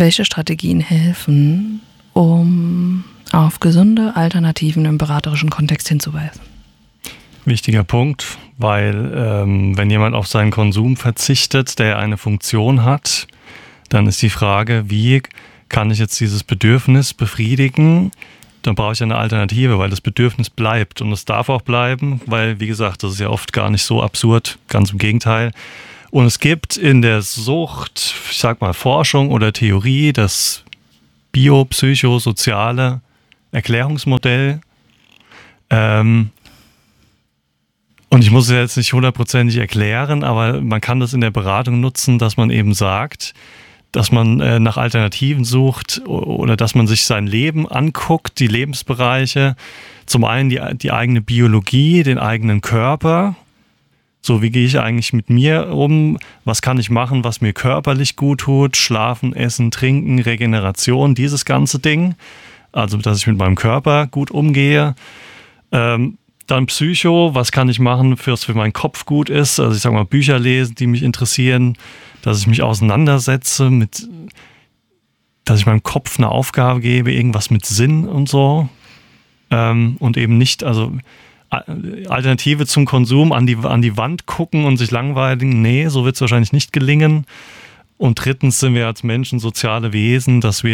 Welche Strategien helfen, um auf gesunde Alternativen im beraterischen Kontext hinzuweisen? Wichtiger Punkt, weil wenn jemand auf seinen Konsum verzichtet, der eine Funktion hat, dann ist die Frage, wie kann ich jetzt dieses Bedürfnis befriedigen? Dann brauche ich eine Alternative, weil das Bedürfnis bleibt. Und es darf auch bleiben, weil, wie gesagt, das ist ja oft gar nicht so absurd, ganz im Gegenteil. Und es gibt in der Sucht, ich sag mal Forschung oder Theorie, das biopsychosoziale Erklärungsmodell. Und ich muss es jetzt nicht hundertprozentig erklären, aber man kann das in der Beratung nutzen, dass man eben sagt, dass man nach Alternativen sucht oder dass man sich sein Leben anguckt, die Lebensbereiche. Zum einen die eigene Biologie, den eigenen Körper. So, wie gehe ich eigentlich mit mir um? Was kann ich machen, was mir körperlich gut tut? Schlafen, Essen, Trinken, Regeneration, dieses ganze Ding. Also, dass ich mit meinem Körper gut umgehe. Dann Psycho, was kann ich machen, was für meinen Kopf gut ist? Also ich sage mal Bücher lesen, die mich interessieren, dass ich mich auseinandersetze dass ich meinem Kopf eine Aufgabe gebe, irgendwas mit Sinn und so. Und eben nicht, also Alternative zum Konsum, an die Wand gucken und sich langweilen, nee, so wird es wahrscheinlich nicht gelingen. Und drittens sind wir als Menschen soziale Wesen, dass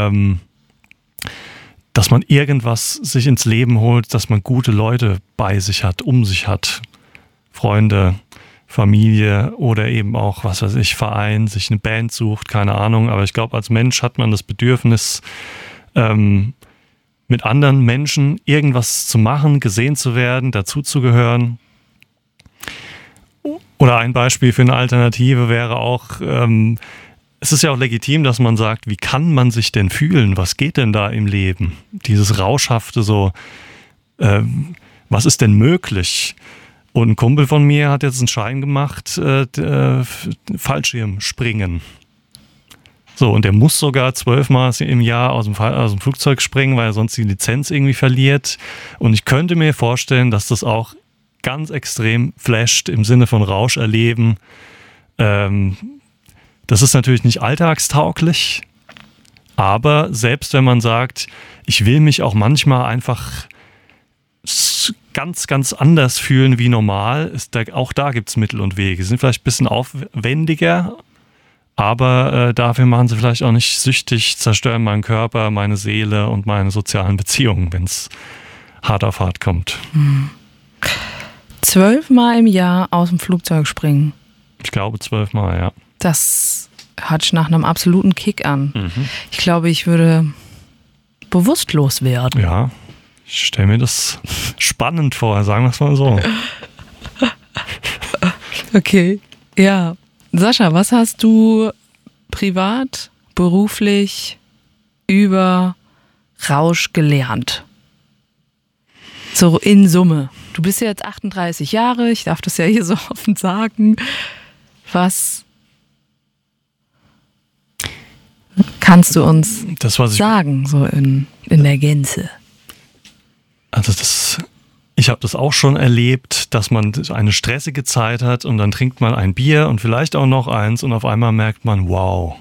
man irgendwas sich ins Leben holt, dass man gute Leute bei sich hat, um sich hat. Freunde, Familie oder eben auch, was weiß ich, Verein, sich eine Band sucht, keine Ahnung. Aber ich glaube, als Mensch hat man das Bedürfnis, mit anderen Menschen irgendwas zu machen, gesehen zu werden, dazuzugehören. Oder ein Beispiel für eine Alternative wäre auch, es ist ja auch legitim, dass man sagt, wie kann man sich denn fühlen? Was geht denn da im Leben? Dieses Rauschhafte so, was ist denn möglich? Und ein Kumpel von mir hat jetzt einen Schein gemacht, Fallschirmspringen. So, und der muss sogar 12-mal im Jahr aus dem Flugzeug springen, weil er sonst die Lizenz irgendwie verliert. Und ich könnte mir vorstellen, dass das auch ganz extrem flasht im Sinne von Rausch erleben. Das ist natürlich nicht alltagstauglich, aber selbst wenn man sagt, ich will mich auch manchmal einfach ganz, ganz anders fühlen wie normal, auch da gibt es Mittel und Wege. Sie sind vielleicht ein bisschen aufwendiger, aber dafür machen sie vielleicht auch nicht süchtig, zerstören meinen Körper, meine Seele und meine sozialen Beziehungen, wenn es hart auf hart kommt. 12-mal im Jahr aus dem Flugzeug springen. Ich glaube 12-mal, ja. Das hört sich nach einem absoluten Kick an. Mhm. Ich glaube, ich würde bewusstlos werden. Ja, ich stelle mir das spannend vor, sagen wir es mal so. Okay, ja. Sascha, was hast du privat, beruflich über Rausch gelernt? So in Summe. Du bist ja jetzt 38 Jahre, ich darf das ja hier so offen sagen. Was kannst du uns sagen, so in der Gänze? Also ich habe das auch schon erlebt, dass man eine stressige Zeit hat und dann trinkt man ein Bier und vielleicht auch noch eins und auf einmal merkt man, wow,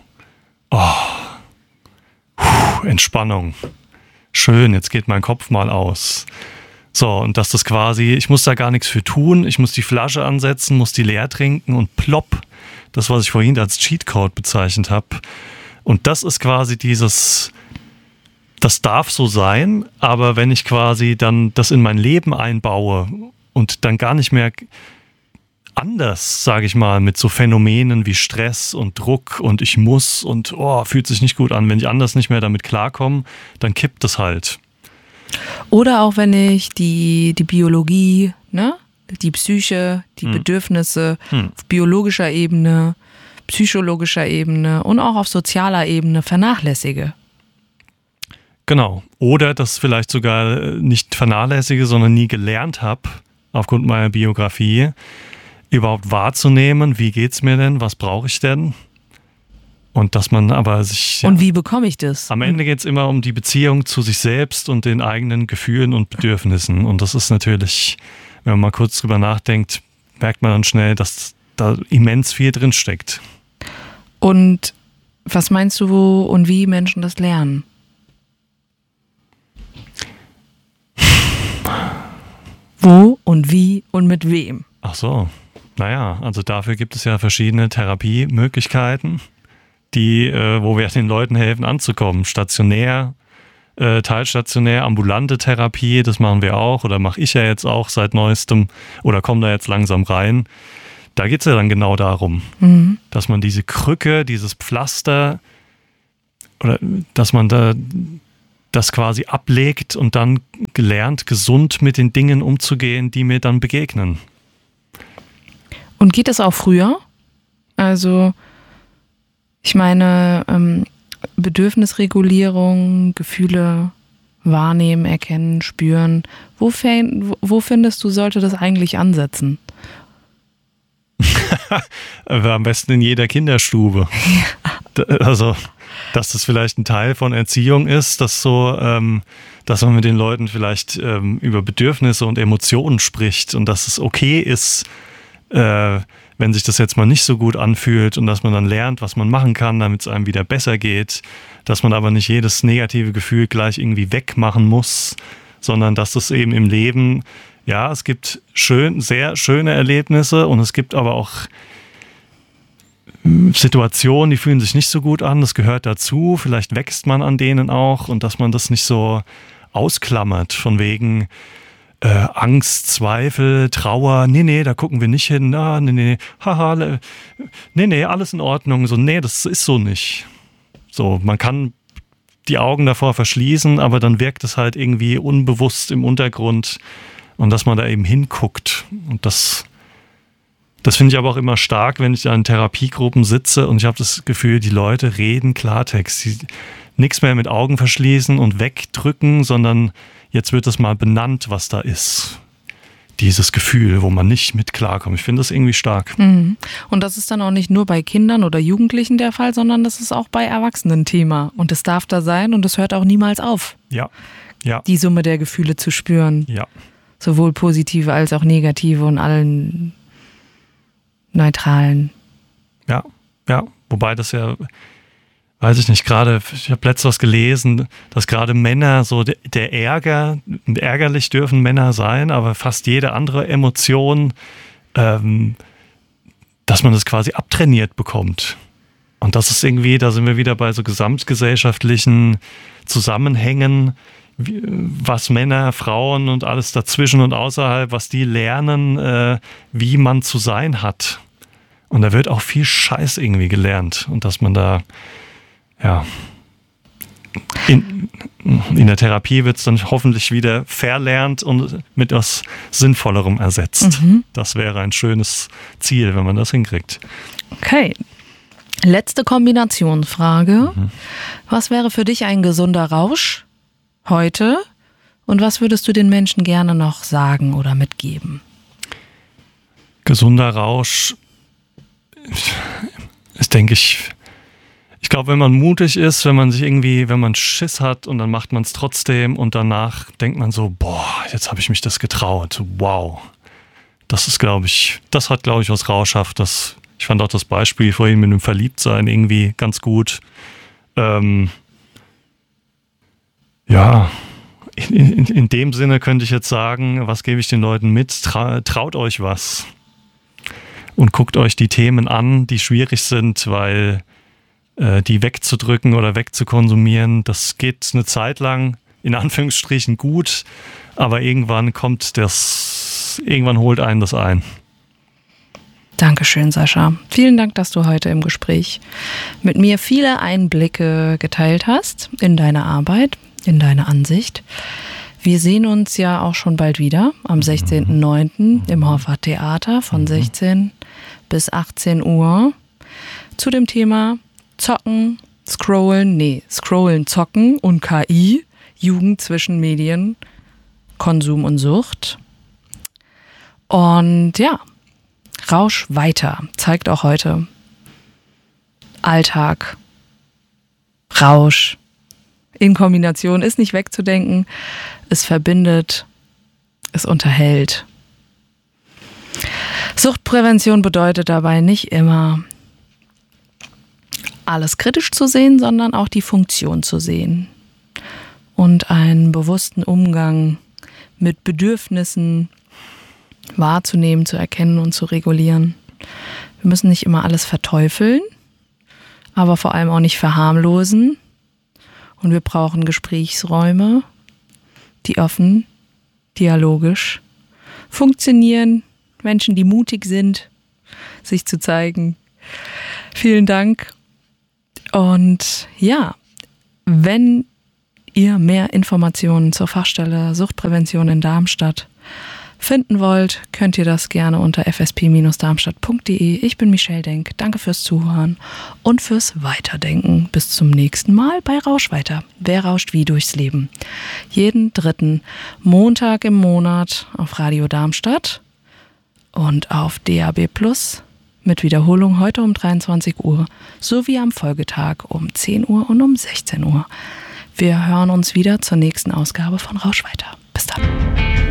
Entspannung, schön, jetzt geht mein Kopf mal aus. So, und dass das quasi, ich muss da gar nichts für tun, ich muss die Flasche ansetzen, muss die leer trinken und plopp, das, was ich vorhin als Cheatcode bezeichnet habe. Und das ist quasi das darf so sein, aber wenn ich quasi dann das in mein Leben einbaue und dann gar nicht mehr anders, sage ich mal, mit so Phänomenen wie Stress und Druck und ich muss und fühlt sich nicht gut an, wenn ich anders nicht mehr damit klarkomme, dann kippt das halt. Oder auch wenn ich die Biologie, ne, die Psyche, die Bedürfnisse auf biologischer Ebene, psychologischer Ebene und auch auf sozialer Ebene vernachlässige. Genau. Oder das vielleicht sogar nicht vernachlässige, sondern nie gelernt habe, aufgrund meiner Biografie, überhaupt wahrzunehmen, wie geht's mir denn, was brauche ich denn? Und dass man aber sich... Und wie bekomme ich das? Am Ende geht es immer um die Beziehung zu sich selbst und den eigenen Gefühlen und Bedürfnissen. Und das ist natürlich, wenn man mal kurz drüber nachdenkt, merkt man dann schnell, dass da immens viel drin steckt. Und Was meinst du, wo und wie Menschen das lernen? Wo und wie und mit wem? Ach so, naja, also dafür gibt es ja verschiedene Therapiemöglichkeiten, wo wir den Leuten helfen anzukommen. Stationär, teilstationär, ambulante Therapie, das machen wir auch oder mache ich ja jetzt auch seit neuestem oder komme da jetzt langsam rein. Da geht es ja dann genau darum, dass man diese Krücke, dieses Pflaster oder dass man da das quasi ablegt und dann gelernt, gesund mit den Dingen umzugehen, die mir dann begegnen. Und geht es auch früher? Also, ich meine, Bedürfnisregulierung, Gefühle wahrnehmen, erkennen, spüren. Wo findest du, sollte das eigentlich ansetzen? Am besten in jeder Kinderstube. Ja. Also, dass das vielleicht ein Teil von Erziehung ist, dass man mit den Leuten vielleicht über Bedürfnisse und Emotionen spricht und dass es okay ist, wenn sich das jetzt mal nicht so gut anfühlt und dass man dann lernt, was man machen kann, damit es einem wieder besser geht, dass man aber nicht jedes negative Gefühl gleich irgendwie wegmachen muss, sondern dass es eben im Leben, ja, es gibt sehr schöne Erlebnisse und es gibt aber auch Situationen, die fühlen sich nicht so gut an, das gehört dazu, vielleicht wächst man an denen auch und dass man das nicht so ausklammert, von wegen Angst, Zweifel, Trauer, nee, da gucken wir nicht hin, nee, haha, nee, alles in Ordnung, so, nee, das ist so nicht. So, man kann die Augen davor verschließen, aber dann wirkt es halt irgendwie unbewusst im Untergrund und dass man da eben hinguckt und das finde ich aber auch immer stark, wenn ich da in Therapiegruppen sitze und ich habe das Gefühl, die Leute reden Klartext. Nichts mehr mit Augen verschließen und wegdrücken, sondern jetzt wird es mal benannt, was da ist. Dieses Gefühl, wo man nicht mit klarkommt. Ich finde das irgendwie stark. Und das ist dann auch nicht nur bei Kindern oder Jugendlichen der Fall, sondern das ist auch bei Erwachsenen Thema. Und es darf da sein und es hört auch niemals auf. Ja. Die Summe der Gefühle zu spüren. Ja. Sowohl positive als auch negative und allen neutralen. Ja. Wobei das ja, weiß ich nicht, ich habe letztens was gelesen, dass gerade Männer so der Ärger, ärgerlich dürfen Männer sein, aber fast jede andere Emotion, dass man das quasi abtrainiert bekommt. Und das ist irgendwie, da sind wir wieder bei so gesamtgesellschaftlichen Zusammenhängen, was Männer, Frauen und alles dazwischen und außerhalb, was die lernen, wie man zu sein hat. Und da wird auch viel Scheiß irgendwie gelernt. Und dass man da, ja, in der Therapie wird es dann hoffentlich wieder verlernt und mit etwas Sinnvollerem ersetzt. Das wäre ein schönes Ziel, wenn man das hinkriegt. Okay. Letzte Kombinationsfrage. Was wäre für dich ein gesunder Rausch heute und was würdest du den Menschen gerne noch sagen oder mitgeben? Gesunder Rausch ist, denke ich glaube, wenn man mutig ist, wenn man Schiss hat und dann macht man es trotzdem und danach denkt man so, boah, jetzt habe ich mich das getraut, wow. Das ist, das hat, glaube ich, was Rauschhaft. Ich fand auch das Beispiel vorhin mit dem Verliebtsein irgendwie ganz gut. Ja, in dem Sinne könnte ich jetzt sagen, was gebe ich den Leuten mit? Traut euch was. Und guckt euch die Themen an, die schwierig sind, weil die wegzudrücken oder wegzukonsumieren, das geht eine Zeit lang, in Anführungsstrichen gut, aber irgendwann holt einen das ein. Dankeschön, Sascha. Vielen Dank, dass du heute im Gespräch mit mir viele Einblicke geteilt hast in deine Arbeit, in deine Ansicht. Wir sehen uns ja auch schon bald wieder, am 16.09. im Hoffa Theater von 16 bis 18 Uhr zu dem Thema Zocken, Scrollen, Zocken und KI, Jugend zwischen Medien, Konsum und Sucht. Und ja, Rausch weiter zeigt auch heute Alltag, Rausch in Kombination ist nicht wegzudenken. Es verbindet, es unterhält. Suchtprävention bedeutet dabei nicht immer alles kritisch zu sehen, sondern auch die Funktion zu sehen. Und einen bewussten Umgang mit Bedürfnissen wahrzunehmen, zu erkennen und zu regulieren. Wir müssen nicht immer alles verteufeln, aber vor allem auch nicht verharmlosen. Und wir brauchen Gesprächsräume, die offen, dialogisch funktionieren. Menschen, die mutig sind, sich zu zeigen. Vielen Dank. Und ja, wenn ihr mehr Informationen zur Fachstelle Suchtprävention in Darmstadt finden wollt, könnt ihr das gerne unter fsp-darmstadt.de. Ich bin Michelle Denk. Danke fürs Zuhören und fürs Weiterdenken. Bis zum nächsten Mal bei Rausch weiter. Wer rauscht wie durchs Leben? Jeden 3. Montag im Monat auf Radio Darmstadt und auf DAB+ mit Wiederholung heute um 23 Uhr sowie am Folgetag um 10 Uhr und um 16 Uhr. Wir hören uns wieder zur nächsten Ausgabe von Rausch weiter. Bis dann.